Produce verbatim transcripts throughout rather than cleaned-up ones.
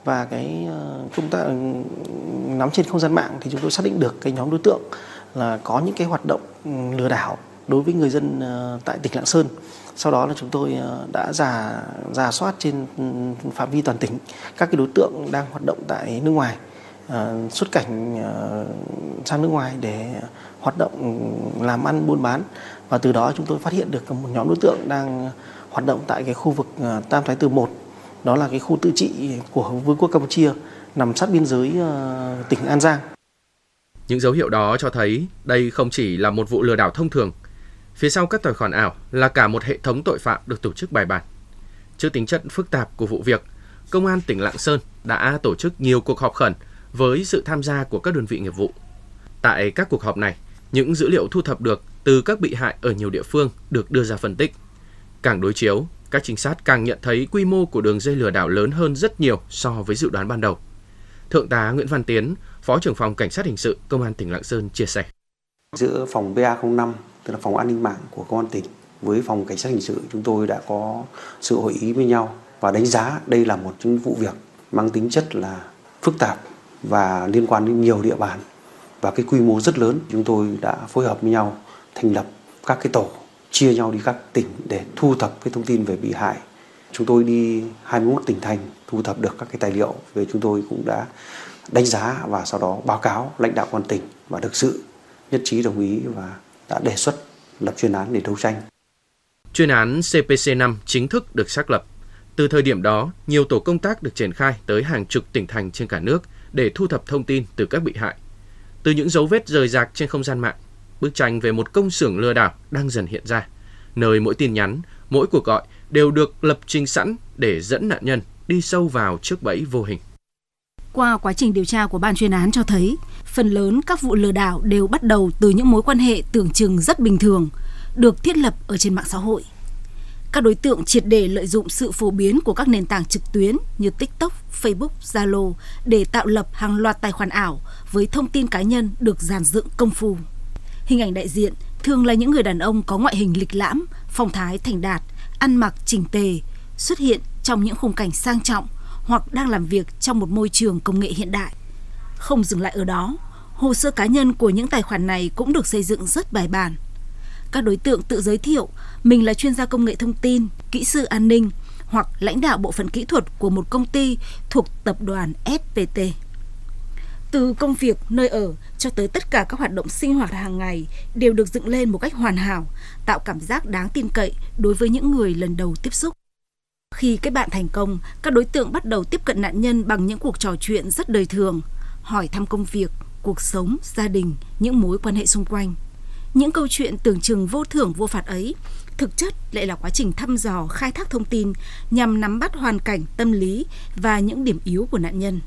Và cái công tác nắm trên không gian mạng thì chúng tôi xác định được cái nhóm đối tượng là có những cái hoạt động lừa đảo đối với người dân tại tỉnh Lạng Sơn. Sau đó là chúng tôi đã rà rà soát trên phạm vi toàn tỉnh các cái đối tượng đang hoạt động tại nước ngoài, xuất cảnh sang nước ngoài để hoạt động làm ăn buôn bán, và từ đó chúng tôi phát hiện được một nhóm đối tượng đang hoạt động tại cái khu vực Tam Thái Từ một, đó là cái khu tự trị của Vương quốc Campuchia nằm sát biên giới tỉnh An Giang. Những dấu hiệu đó cho thấy đây không chỉ là một vụ lừa đảo thông thường. Phía sau các tài khoản ảo là cả một hệ thống tội phạm được tổ chức bài bản. Trước tính chất phức tạp của vụ việc, Công an tỉnh Lạng Sơn đã tổ chức nhiều cuộc họp khẩn với sự tham gia của các đơn vị nghiệp vụ. Tại các cuộc họp này, những dữ liệu thu thập được từ các bị hại ở nhiều địa phương được đưa ra phân tích. Càng đối chiếu, các trinh sát càng nhận thấy quy mô của đường dây lừa đảo lớn hơn rất nhiều so với dự đoán ban đầu. Thượng tá Nguyễn Văn Tiến, Phó trưởng phòng Cảnh sát hình sự Công an tỉnh Lạng Sơn chia sẻ. Giữa phòng B A không năm, tức là phòng an ninh mạng của Công an tỉnh, với phòng Cảnh sát hình sự, chúng tôi đã có sự hội ý với nhau và đánh giá đây là một những vụ việc mang tính chất là phức tạp và liên quan đến nhiều địa bàn và cái quy mô rất lớn. Chúng tôi đã phối hợp với nhau thành lập các cái tổ, chia nhau đi các tỉnh để thu thập cái thông tin về bị hại. Chúng tôi đi hai mươi mốt tỉnh thành thu thập được các cái tài liệu về, chúng tôi cũng đã đánh giá và sau đó báo cáo lãnh đạo Công an tỉnh và được sự nhất trí đồng ý và đã đề xuất lập chuyên án để đấu tranh. Chuyên án C P C năm chính thức được xác lập. Từ thời điểm đó, nhiều tổ công tác được triển khai tới hàng chục tỉnh thành trên cả nước để thu thập thông tin từ các bị hại. Từ những dấu vết rời rạc trên không gian mạng, bức tranh về một công xưởng lừa đảo đang dần hiện ra, nơi mỗi tin nhắn, mỗi cuộc gọi đều được lập trình sẵn để dẫn nạn nhân đi sâu vào chiếc bẫy vô hình. Qua quá trình điều tra của ban chuyên án cho thấy, phần lớn các vụ lừa đảo đều bắt đầu từ những mối quan hệ tưởng chừng rất bình thường, được thiết lập ở trên mạng xã hội. Các đối tượng triệt để lợi dụng sự phổ biến của các nền tảng trực tuyến như TikTok, Facebook, Zalo để tạo lập hàng loạt tài khoản ảo với thông tin cá nhân được dàn dựng công phu. Hình ảnh đại diện thường là những người đàn ông có ngoại hình lịch lãm, phong thái thành đạt, ăn mặc chỉnh tề, xuất hiện trong những khung cảnh sang trọng hoặc đang làm việc trong một môi trường công nghệ hiện đại. Không dừng lại ở đó, hồ sơ cá nhân của những tài khoản này cũng được xây dựng rất bài bản. Các đối tượng tự giới thiệu mình là chuyên gia công nghệ thông tin, kỹ sư an ninh hoặc lãnh đạo bộ phận kỹ thuật của một công ty thuộc tập đoàn ép pê tê. Từ công việc, nơi ở cho tới tất cả các hoạt động sinh hoạt hàng ngày đều được dựng lên một cách hoàn hảo, tạo cảm giác đáng tin cậy đối với những người lần đầu tiếp xúc. Khi kết bạn thành công, các đối tượng bắt đầu tiếp cận nạn nhân bằng những cuộc trò chuyện rất đời thường, hỏi thăm công việc, cuộc sống, gia đình, những mối quan hệ xung quanh. Những câu chuyện tưởng chừng vô thưởng vô phạt ấy, thực chất lại là quá trình thăm dò, khai thác thông tin nhằm nắm bắt hoàn cảnh, tâm lý và những điểm yếu của nạn nhân.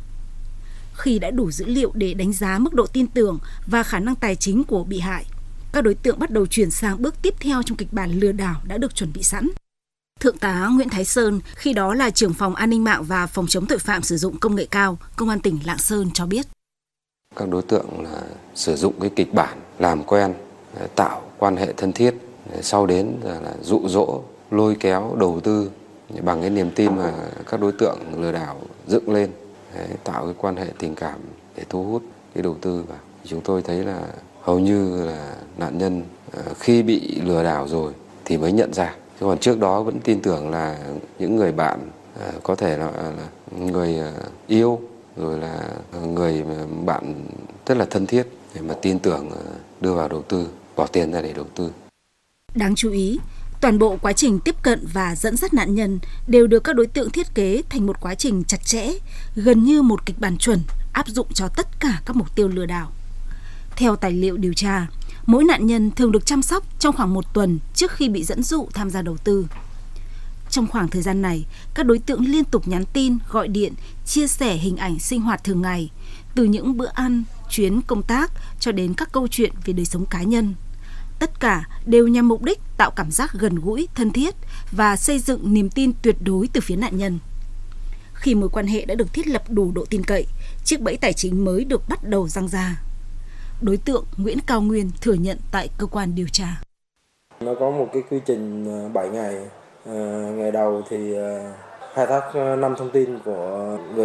Khi đã đủ dữ liệu để đánh giá mức độ tin tưởng và khả năng tài chính của bị hại, các đối tượng bắt đầu chuyển sang bước tiếp theo trong kịch bản lừa đảo đã được chuẩn bị sẵn. Thượng tá Nguyễn Thái Sơn, khi đó là trưởng phòng an ninh mạng và phòng chống tội phạm sử dụng công nghệ cao, Công an tỉnh Lạng Sơn cho biết. Các đối tượng là sử dụng cái kịch bản làm quen, tạo quan hệ thân thiết, sau đến là, là dụ dỗ, lôi kéo, đầu tư bằng cái niềm tin mà các đối tượng lừa đảo dựng lên, đấy, tạo cái quan hệ tình cảm để thu hút cái đầu tư vào. Chúng tôi thấy là hầu như là nạn nhân khi bị lừa đảo rồi thì mới nhận ra. Chứ còn trước đó vẫn tin tưởng là những người bạn, có thể là, là người yêu, rồi là người bạn rất là thân thiết để mà tin tưởng đưa vào đầu tư, bỏ tiền ra để đầu tư. Đáng chú ý, toàn bộ quá trình tiếp cận và dẫn dắt nạn nhân đều được các đối tượng thiết kế thành một quá trình chặt chẽ, gần như một kịch bản chuẩn áp dụng cho tất cả các mục tiêu lừa đảo. Theo tài liệu điều tra, mỗi nạn nhân thường được chăm sóc trong khoảng một tuần trước khi bị dẫn dụ tham gia đầu tư. Trong khoảng thời gian này, các đối tượng liên tục nhắn tin, gọi điện, chia sẻ hình ảnh sinh hoạt thường ngày, từ những bữa ăn, chuyến công tác cho đến các câu chuyện về đời sống cá nhân. Tất cả đều nhằm mục đích tạo cảm giác gần gũi, thân thiết và xây dựng niềm tin tuyệt đối từ phía nạn nhân. Khi mối quan hệ đã được thiết lập đủ độ tin cậy, chiếc bẫy tài chính mới được bắt đầu giăng ra. Đối tượng Nguyễn Cao Nguyên thừa nhận tại cơ quan điều tra. Nó có một cái quy trình bảy ngày. À, ngày đầu thì khai thác năm thông tin của người